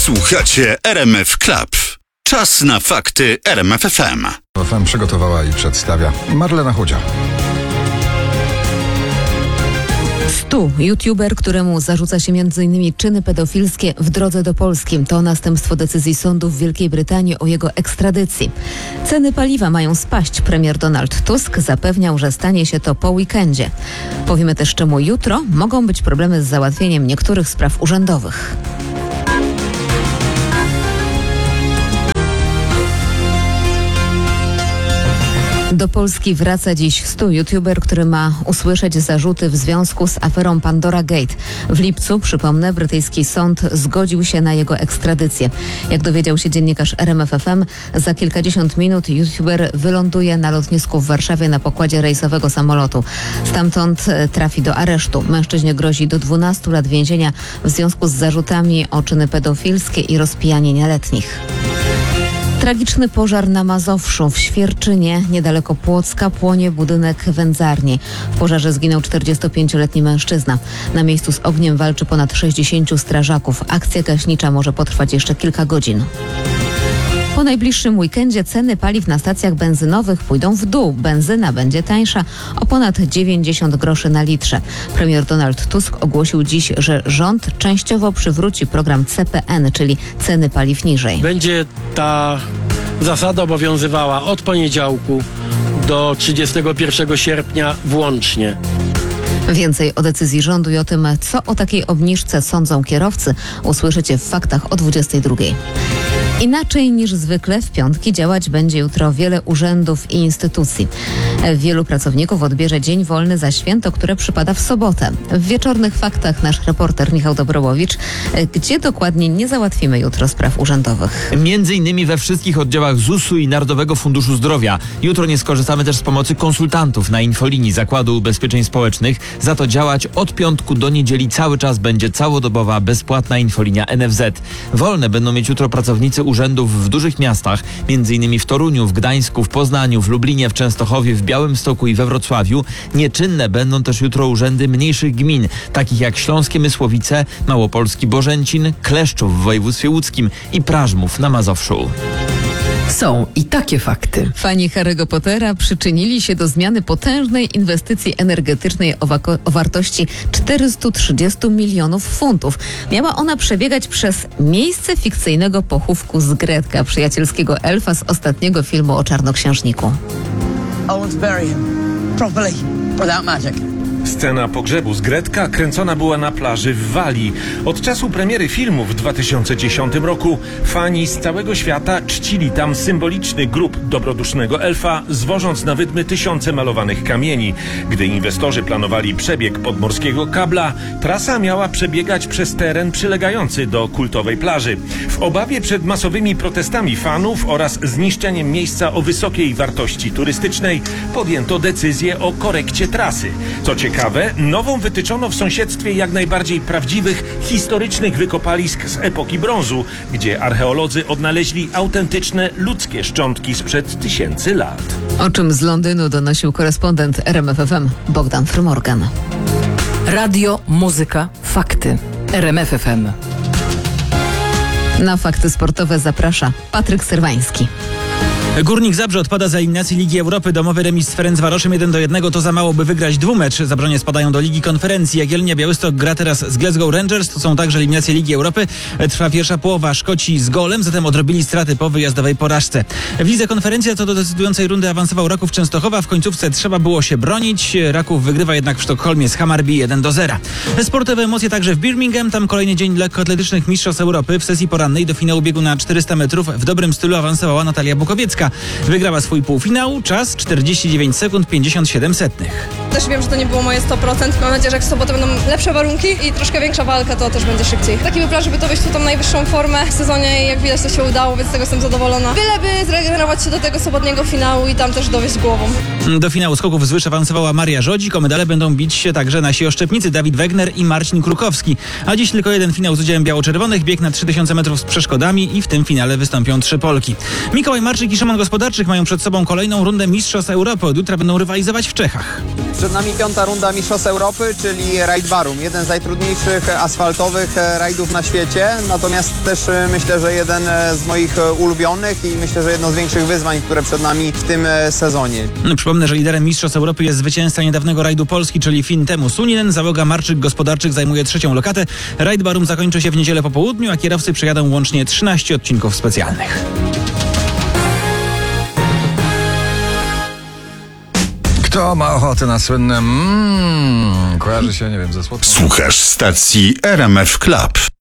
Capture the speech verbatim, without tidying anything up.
Słuchacie R M F Club. Czas na fakty R M F F M. F M przygotowała i przedstawia Marlena Chudzia. Stu, youtuber, któremu zarzuca się między innymi czyny pedofilskie w drodze do Polski. To następstwo decyzji sądu w Wielkiej Brytanii o jego ekstradycji. Ceny paliwa mają spaść. Premier Donald Tusk zapewniał, że stanie się to po weekendzie. Powiemy też, czemu jutro mogą być problemy z załatwieniem niektórych spraw urzędowych. Do Polski wraca dziś Stu, youtuber, który ma usłyszeć zarzuty w związku z aferą Pandora Gate. W lipcu, przypomnę, brytyjski sąd zgodził się na jego ekstradycję. Jak dowiedział się dziennikarz R M F F M, za kilkadziesiąt minut youtuber wyląduje na lotnisku w Warszawie na pokładzie rejsowego samolotu. Stamtąd trafi do aresztu. Mężczyźnie grozi do dwunastu lat więzienia w związku z zarzutami o czyny pedofilskie i rozpijanie nieletnich. Tragiczny pożar na Mazowszu. W Świerczynie, niedaleko Płocka, płonie budynek wędzarni. W pożarze zginął czterdziestopięcioletni mężczyzna. Na miejscu z ogniem walczy ponad sześćdziesięciu strażaków. Akcja gaśnicza może potrwać jeszcze kilka godzin. Po najbliższym weekendzie ceny paliw na stacjach benzynowych pójdą w dół. Benzyna będzie tańsza o ponad dziewięćdziesiąt groszy na litrze. Premier Donald Tusk ogłosił dziś, że rząd częściowo przywróci program C P N, czyli ceny paliw niżej. Będzie ta zasada obowiązywała od poniedziałku do trzydziestego pierwszego sierpnia włącznie. Więcej o decyzji rządu i o tym, co o takiej obniżce sądzą kierowcy, usłyszycie w faktach o dwudziestej drugiej. Inaczej niż zwykle w piątki działać będzie jutro wiele urzędów i instytucji. Wielu pracowników odbierze dzień wolny za święto, które przypada w sobotę. W wieczornych faktach nasz reporter Michał Dobrołowicz, gdzie dokładnie nie załatwimy jutro spraw urzędowych. Między innymi we wszystkich oddziałach Z U S u i Narodowego Funduszu Zdrowia. Jutro nie skorzystamy też z pomocy konsultantów na infolinii Zakładu Ubezpieczeń Społecznych. Za to działać od piątku do niedzieli cały czas będzie całodobowa, bezpłatna infolinia N F Z. Wolne będą mieć jutro pracownicy urzędów w dużych miastach, między innymi w Toruniu, w Gdańsku, w Poznaniu, w Lublinie, w Częstochowie, w Białymstoku i we Wrocławiu. Nieczynne będą też jutro urzędy mniejszych gmin, takich jak Śląskie Mysłowice, Małopolski Bożęcin, Kleszczów w województwie łódzkim i Prażmów na Mazowszu. Są i takie fakty. Fani Harry'ego Pottera przyczynili się do zmiany potężnej inwestycji energetycznej o, wako- o wartości czterysta trzydzieści milionów funtów. Miała ona przebiegać przez miejsce fikcyjnego pochówku Zgredka, przyjacielskiego elfa z ostatniego filmu o Czarnoksiężniku. I want to bury him properly, without magic. Scena pogrzebu Zgredka kręcona była na plaży w Walii. Od czasu premiery filmu w dwa tysiące dziesiątym roku fani z całego świata czcili tam symboliczny grób dobrodusznego elfa, zwożąc na wydmy tysiące malowanych kamieni. Gdy inwestorzy planowali przebieg podmorskiego kabla, trasa miała przebiegać przez teren przylegający do kultowej plaży. W obawie przed masowymi protestami fanów oraz zniszczeniem miejsca o wysokiej wartości turystycznej podjęto decyzję o korekcie trasy. Co ciekawe, Ciekawe, nową wytyczono w sąsiedztwie jak najbardziej prawdziwych, historycznych wykopalisk z epoki brązu, gdzie archeolodzy odnaleźli autentyczne ludzkie szczątki sprzed tysięcy lat. O czym z Londynu donosił korespondent R M F F M Bogdan Frymorgan. Radio, muzyka, fakty. R M F F M. Na fakty sportowe zaprasza Patryk Serwański. Górnik Zabrze odpada z eliminacji Ligi Europy. Domowy remis z Ferencvaroszem jeden do jednego to za mało, by wygrać dwumecz. Zabrzonie spadają do Ligi Konferencji. Jagiellonia Białystok gra teraz z Glasgow Rangers. To są także eliminacje Ligi Europy. Trwa pierwsza połowa. Szkoci z golem, zatem odrobili straty po wyjazdowej porażce. W Lidze Konferencja to do decydującej rundy awansował Raków Częstochowa. W końcówce trzeba było się bronić. Raków wygrywa jednak w Sztokholmie z Hammarby jeden do zera. Sportowe emocje także w Birmingham. Tam kolejny dzień lekkoatletycznych mistrzostw Europy. W sesji porannej do finału biegu na czterysta metrów w dobrym stylu awansowała Natalia Bukowiecka. Wygrała swój półfinał, czas czterdzieści dziewięć sekund pięćdziesiąt siedem setnych. Też wiem, że to nie było moje sto procent. Mam nadzieję, że jak w sobotę będą lepsze warunki i troszkę większa walka, to też będzie szybciej. Taki był plan, żeby to wejść w tą najwyższą formę w sezonie i jak widać to się udało, więc z tego jestem zadowolona. Byleby zregenerować się do tego sobotniego finału i tam też dowieść głową. Do finału skoków z wyż awansowała Maria Żodzik. O medale będą bić się także nasi oszczepnicy Dawid Wegner i Marcin Krukowski. A dziś tylko jeden finał z udziałem biało-czerwonych, bieg na trzy tysiące metrów z przeszkodami i w tym finale wystąpią trzy Polki. Mikołaj Marczyk i Szymon Gospodarczyk mają przed sobą kolejną rundę Mistrzostw Europy. Od jutra będą rywalizować w Czechach. Przed nami piąta runda Mistrzostw Europy, czyli rajd Barum. Jeden z najtrudniejszych asfaltowych rajdów na świecie, natomiast też myślę, że jeden z moich ulubionych i myślę, że jedno z większych wyzwań, które przed nami w tym sezonie. No, przypomnę, że liderem Mistrzostw Europy jest zwycięzca niedawnego rajdu Polski, czyli Fin Teemu Suninen. Załoga Marczyk Gospodarczych zajmuje trzecią lokatę. Rajd Barum zakończy się w niedzielę po południu, a kierowcy przejadą łącznie trzynaście odcinków specjalnych. Kto ma ochotę na słynne mmm, kojarzy się, nie wiem, ze słodką... Słuchasz stacji R M F Club.